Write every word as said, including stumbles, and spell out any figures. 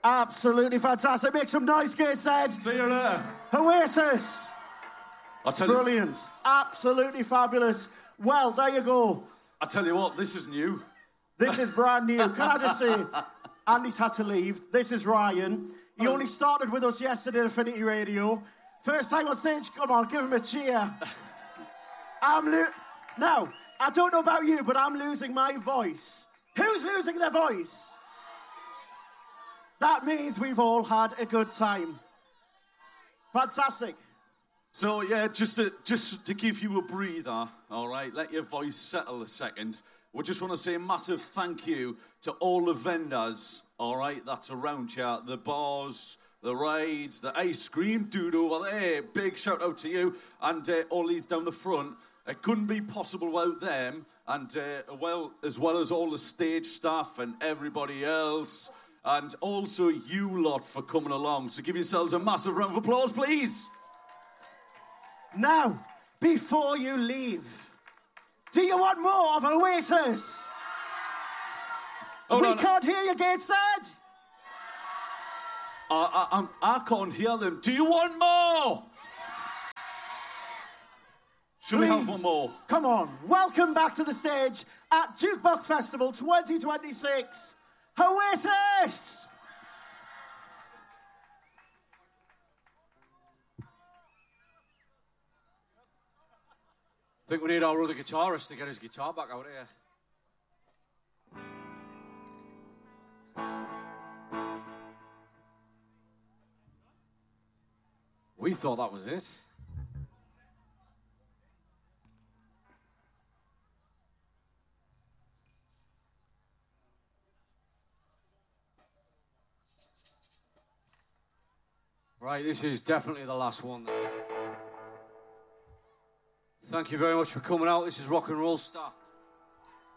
Absolutely fantastic. Make some noise, Gateshead. See you later. Oasis. I'll tell Brilliant. you. Absolutely fabulous. Well, there you go. I tell you what, this is new. This is brand new. Can I just say, Andy's had to leave. This is Ryan. He only started with us yesterday at Affinity Radio. First time on stage. Come on, give him a cheer. I'm lo- Now, I don't know about you, but I'm losing my voice. Who's losing their voice? That means we've all had a good time. Fantastic. So, yeah, just to, just to give you a breather, all right, let your voice settle a second. We just want to say a massive thank you to all the vendors, all right, that's around you. The bars, the rides, the ice cream dude over there. Big shout out to you. And uh, all these down the front. It couldn't be possible without them. And uh, well, as well as all the stage staff and everybody else. And also you lot for coming along. So give yourselves a massive round of applause, please. Now, before you leave, do you want more of Oasis? Hold we on. can't hear you, Gateshead. I, I, I'm, I can't hear them. Do you want more? Should Please, we have one more? Come on. Welcome back to the stage at Jukebox Festival twenty twenty-six. Oasis! I think we need our other guitarist to get his guitar back out here. We thought that was it. Right, this is definitely the last one. Thank you very much for coming out. This is Rock and Roll Star.